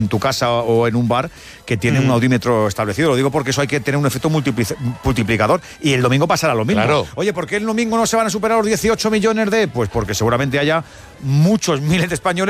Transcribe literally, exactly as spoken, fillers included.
en tu casa o en un bar que tiene mm. un audímetro establecido. Lo digo porque eso hay que tener un efecto multiplic- multiplicador y el domingo pasará lo mismo. Claro. Oye, ¿por qué el domingo no se van a superar los dieciocho millones de...? Pues porque seguramente haya muchos miles de españoles